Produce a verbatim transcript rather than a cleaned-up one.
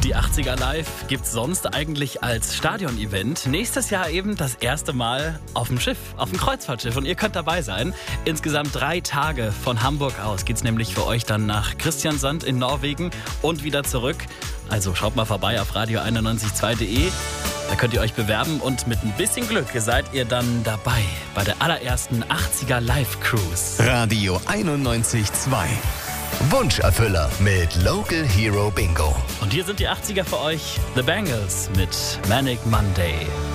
Die achtziger Live gibt's sonst eigentlich als Stadion-Event. Nächstes Jahr eben das erste Mal auf dem Schiff, auf dem Kreuzfahrtschiff. Und ihr könnt dabei sein. Insgesamt drei Tage von Hamburg aus geht's nämlich für euch dann nach Kristiansand in Norwegen und wieder zurück. Also schaut mal vorbei auf radio einundneunzig Komma zwei punkt de. Da könnt ihr euch bewerben und mit ein bisschen Glück seid ihr dann dabei bei der allerersten achtziger Live Cruise. Radio einundneunzig Komma zwei. Wunscherfüller mit Local Hero Bingo. Und hier sind die achtziger für euch. The Bangles mit Manic Monday.